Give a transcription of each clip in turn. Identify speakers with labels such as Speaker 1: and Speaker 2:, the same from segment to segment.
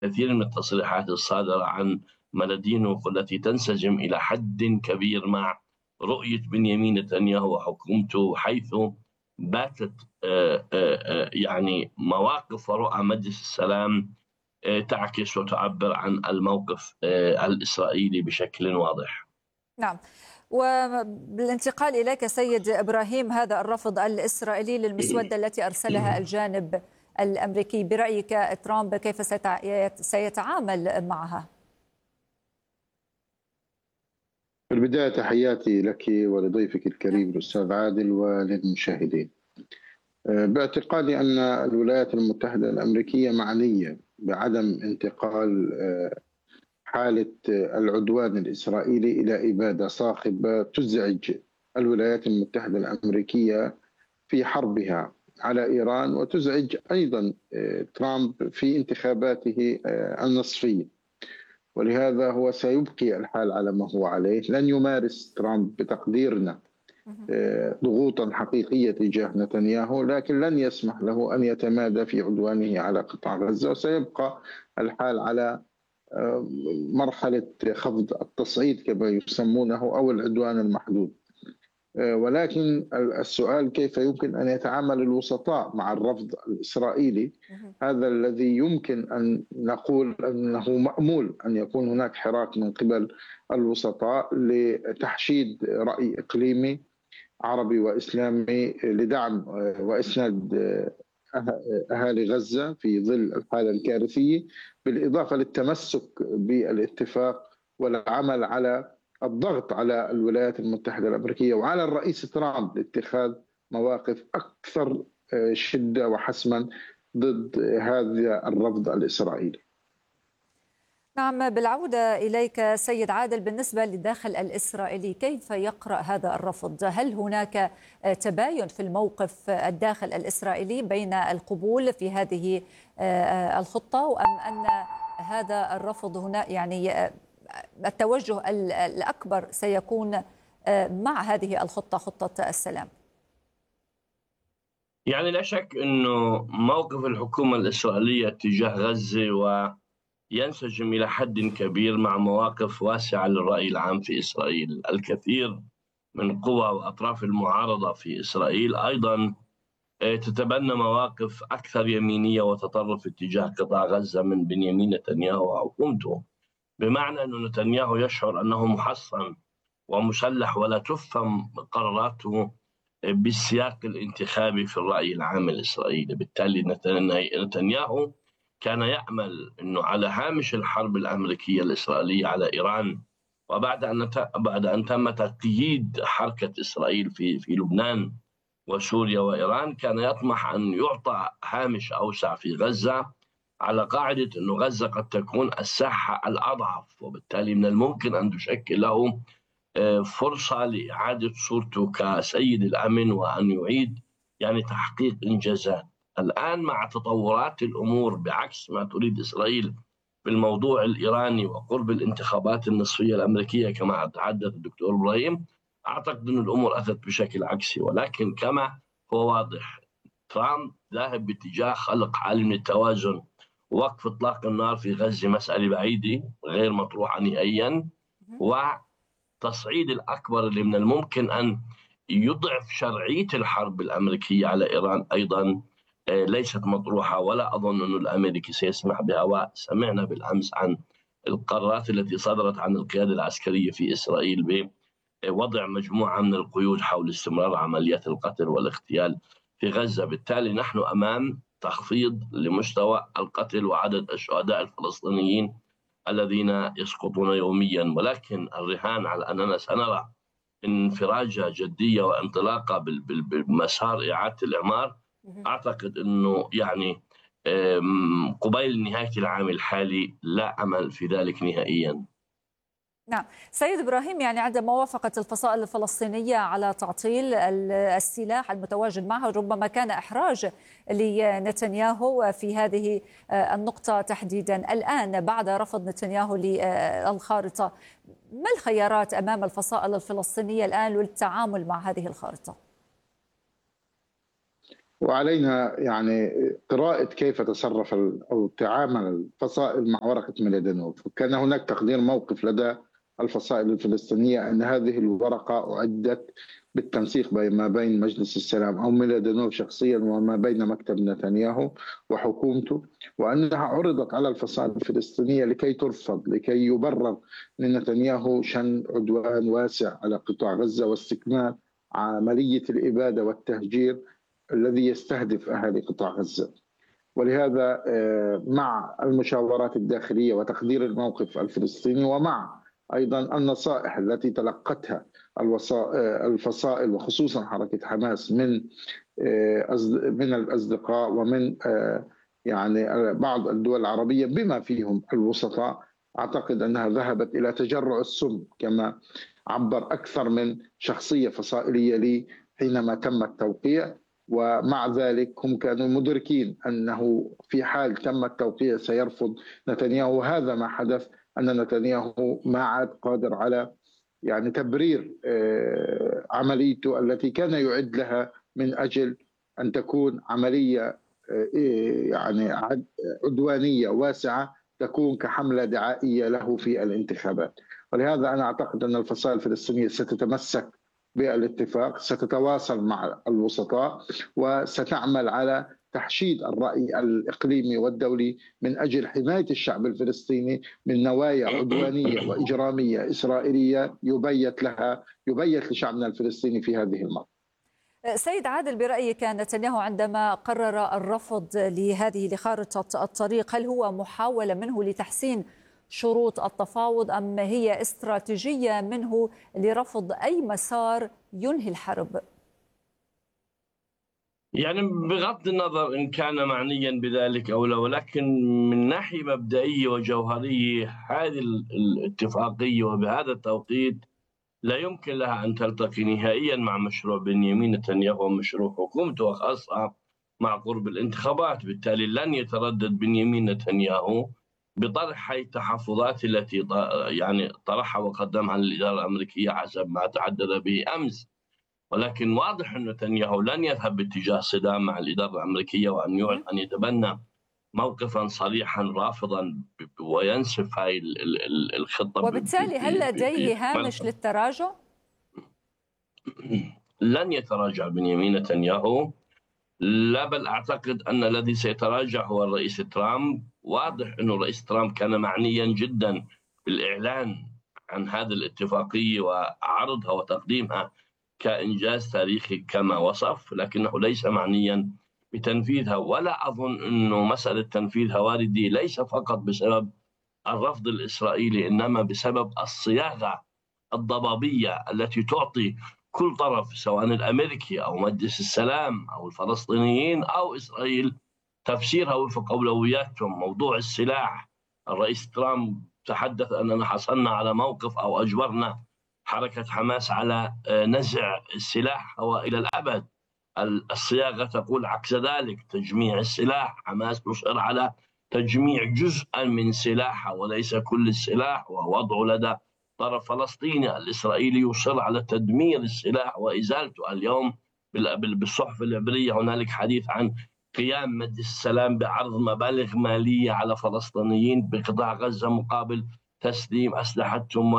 Speaker 1: كثير من التصريحات الصادرة عن ملادينوف والتي تنسجم إلى حد كبير مع رؤية بنيامين نتنياهو وحكومته، حيث باتت يعني مواقف ورؤى مجلس السلام تعكس وتعبر عن الموقف الإسرائيلي بشكل واضح.
Speaker 2: نعم. وبالانتقال إليك سيد إبراهيم، هذا الرفض الإسرائيلي للمسودة التي أرسلها الجانب الأمريكي، برأيك ترامب كيف سيتعامل معها؟
Speaker 3: في البداية تحياتي لك ولضيفك الكريم الأستاذ عادل وللمشاهدين. باعتقادي أن الولايات المتحدة الأمريكية معنية بعدم انتقال حالة العدوان الإسرائيلي إلى إبادة صاخبة تزعج الولايات المتحدة الأمريكية في حربها على إيران، وتزعج أيضا ترامب في انتخاباته النصفية. ولهذا هو سيبقي الحال على ما هو عليه. لن يمارس ترامب بتقديرنا ضغوطا حقيقية تجاه نتنياهو، لكن لن يسمح له أن يتمادى في عدوانه على قطاع غزة، وسيبقى الحال على مرحلة خفض التصعيد كما يسمونه أو العدوان المحدود. ولكن السؤال كيف يمكن أن يتعامل الوسطاء مع الرفض الإسرائيلي؟ هذا الذي يمكن أن نقول أنه مأمول أن يكون هناك حراك من قبل الوسطاء لتحشيد رأي إقليمي عربي وإسلامي لدعم وإسناد أهالي غزة في ظل الحالة الكارثية، بالإضافة للتمسك بالاتفاق والعمل على الضغط على الولايات المتحدة الأمريكية وعلى الرئيس ترامب لاتخاذ مواقف أكثر شدة وحسما ضد هذا الرفض الإسرائيلي.
Speaker 2: نعم، بالعودة إليك سيد عادل، بالنسبة للداخل الإسرائيلي كيف يقرأ هذا الرفض؟ هل هناك تباين في الموقف الداخل الإسرائيلي بين القبول في هذه الخطة، أم أن هذا الرفض هنا يعني التوجه الأكبر سيكون مع هذه الخطة، خطة السلام؟
Speaker 1: يعني لا شك أنه موقف الحكومة الإسرائيلية تجاه غزة ينسجم إلى حد كبير مع مواقف واسعة للرأي العام في إسرائيل. الكثير من قوى وأطراف المعارضة في إسرائيل أيضا تتبنى مواقف أكثر يمينية وتطرف اتجاه قطاع غزة من بنيامين نتنياهو وحكومته، بمعنى أن نتنياهو يشعر أنه محصن ومسلح ولا تفهم قراراته بالسياق الانتخابي في الرأي العام الإسرائيلي. بالتالي نتنياهو كان يأمل أنه على هامش الحرب الأمريكية الإسرائيلية على إيران، وبعد أن تم تقييد حركة إسرائيل في لبنان وسوريا وإيران، كان يطمح أن يعطى هامش أوسع في غزة، على قاعدة أن غزة قد تكون الساحة الأضعف، وبالتالي من الممكن أن تشكل له فرصة لإعادة صورته كسيد الأمن وأن يعيد يعني تحقيق إنجازات. الآن مع تطورات الأمور بعكس ما تريد إسرائيل بالموضوع الإيراني وقرب الانتخابات النصفية الأمريكية كما تحدث الدكتور إبراهيم، أعتقد أن الأمور أتت بشكل عكسي. ولكن كما هو واضح، ترامب ذاهب باتجاه خلق حالة من التوازن. وقف إطلاق النار في غزة مسألة بعيدة غير مطروحة نهائيا، وتصعيد الأكبر اللي من الممكن أن يضعف شرعية الحرب الأمريكية على إيران أيضا ليست مطروحة، ولا أظن أن الأمريكي سيسمح بها. وسمعنا بالأمس عن القرارات التي صدرت عن القيادة العسكرية في إسرائيل بوضع مجموعة من القيود حول استمرار عمليات القتل والاغتيال في غزة. بالتالي نحن أمام تخفيض لمستوى القتل وعدد الشهداء الفلسطينيين الذين يسقطون يوميا، ولكن الرهان على أننا سنرى انفراجة جدية وانطلاقة بمسار إعادة الإعمار. أعتقد أنه يعني قبيل نهاية العام الحالي لا أمل في ذلك نهائيا.
Speaker 2: نعم سيد إبراهيم، يعني عندما وافقت الفصائل الفلسطينية على تعطيل السلاح المتواجد معها ربما كان إحراج لنتنياهو في هذه النقطة تحديدا. الآن بعد رفض نتنياهو للخارطة، ما الخيارات أمام الفصائل الفلسطينية الآن للتعامل مع هذه الخارطة؟
Speaker 3: وعلينا يعني قراءة كيف تصرف أو تعامل الفصائل مع ورقة ميلادينوف. وكان هناك تقدير موقف لدى الفصائل الفلسطينية أن هذه الورقة أعدت بالتنسيق ما بين مجلس السلام أو ميلادينوف شخصيا وما بين مكتب نتنياهو وحكومته، وأنها عرضت على الفصائل الفلسطينية لكي ترفض، لكي يبرر لنتنياهو شن عدوان واسع على قطاع غزة واستكمال عملية الإبادة والتهجير الذي يستهدف أهالي قطاع غزة. ولهذا مع المشاورات الداخلية وتقدير الموقف الفلسطيني، ومع أيضا النصائح التي تلقتها الفصائل وخصوصا حركة حماس من الأصدقاء ومن يعني بعض الدول العربية بما فيهم الوسطاء، أعتقد أنها ذهبت إلى تجرع السم كما عبر أكثر من شخصية فصائلية لي حينما تم التوقيع. ومع ذلك هم كانوا مدركين أنه في حال تم التوقيع سيرفض نتنياهو. هذا ما حدث، أن نتنياهو ما عاد قادر على يعني تبرير عمليته التي كان يعد لها من أجل أن تكون عملية يعني عدوانية واسعة، تكون كحملة دعائية له في الانتخابات. ولهذا أنا أعتقد أن الفصائل الفلسطينية ستتمسك بالاتفاق، ستتواصل مع الوسطاء، وستعمل على تحشيد الرأي الإقليمي والدولي من أجل حماية الشعب الفلسطيني من نوايا عدوانية وإجرامية إسرائيلية يبيت لشعبنا الفلسطيني في هذه المرة.
Speaker 2: سيد عادل، برأيك نتنياهو عندما قرر الرفض لخارطة الطريق، هل هو محاولة منه لتحسين شروط التفاوض أم هي استراتيجية منه لرفض أي مسار ينهي الحرب؟
Speaker 1: يعني بغض النظر إن كان معنيا بذلك أو لا، ولكن من ناحية مبدئية وجوهرية هذه الاتفاقية وبهذا التوقيت لا يمكن لها أن تلتقي نهائيا مع مشروع بنيامين نتنياهو ومشروع حكومته، وخاصة مع قرب الانتخابات. بالتالي لن يتردد بنيامين نتنياهو بطرح هذه التحفظات التي يعني طرحها وقدمها للإدارة الأمريكية حسب ما تحدث به أمس. ولكن واضح أن نتنياهو لن يذهب باتجاه صدام مع الإدارة الأمريكية وأن يتبنى موقفا صريحا رافضا وينسف هذه الخطة.
Speaker 2: وبالتالي هل لديه هامش للتراجع؟
Speaker 1: لن يتراجع بنيامين نتنياهو، لا، بل أعتقد أن الذي سيتراجع هو الرئيس ترامب. واضح أن الرئيس ترامب كان معنيا جدا بالإعلان عن هذه الاتفاقية وعرضها وتقديمها كإنجاز تاريخي كما وصف، لكنه ليس معنيا بتنفيذها. ولا أظن أنه مسألة تنفيذها واردة ليس فقط بسبب الرفض الإسرائيلي، إنما بسبب الصياغة الضبابية التي تعطي كل طرف سواء الأمريكي أو مجلس السلام أو الفلسطينيين أو إسرائيل تفسيرها وفق أولوياتهم. موضوع السلاح، الرئيس ترامب تحدث أننا حصلنا على موقف أو أجبرنا حركة حماس على نزع السلاح وإلى الأبد. الصياغة تقول عكس ذلك، تجميع السلاح. حماس تصر على تجميع جزءا من سلاحها وليس كل السلاح ووضعه لدى طرف فلسطيني. الإسرائيلي يصر على تدمير السلاح وإزالته. اليوم بالصحف العبرية هنالك حديث عن قيام مجلس السلام بعرض مبالغ مالية على فلسطينيين بقطاع غزة مقابل تسليم أسلحتهم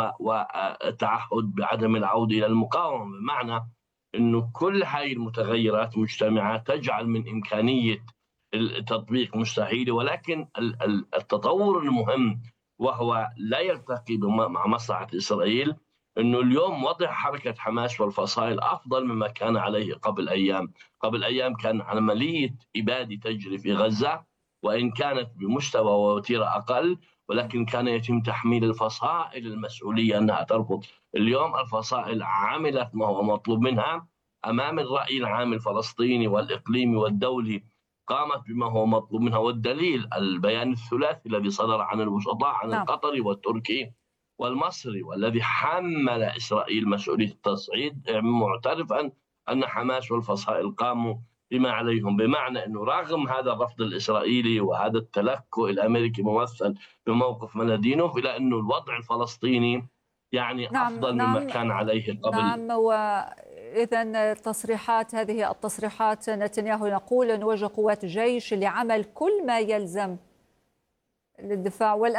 Speaker 1: وتعهد بعدم العودة إلى المقاومة. بمعنى أنه كل هذه المتغيرات مجتمعة تجعل من إمكانية التطبيق مستحيل. ولكن التطور المهم وهو لا يلتقي مع مصلحة إسرائيل، أنه اليوم وضع حركة حماس والفصائل أفضل مما كان عليه قبل أيام. قبل أيام كان عملية إبادة تجري في غزة، وإن كانت بمستوى ووتيرة أقل، ولكن كان يتم تحميل الفصائل المسؤولية أنها ترفض. اليوم الفصائل عملت ما هو مطلوب منها أمام الرأي العام الفلسطيني والإقليمي والدولي، قامت بما هو مطلوب منها. والدليل البيان الثلاثي الذي صدر عن الوسطاء عن القطري والتركي والمصري، والذي حمل إسرائيل مسؤولية التصعيد معترفا أن حماس والفصائل قاموا بما عليهم. بمعنى أنه رغم هذا الرفض الإسرائيلي وهذا التلكؤ الأمريكي ممثل بموقف ميلادينوف، إلى أنه الوضع الفلسطيني يعني أفضل مما كان عليه قبل.
Speaker 2: نعم، إذن هذه التصريحات نتنياهو يقول نوجه قوات الجيش لعمل كل ما يلزم للدفاع.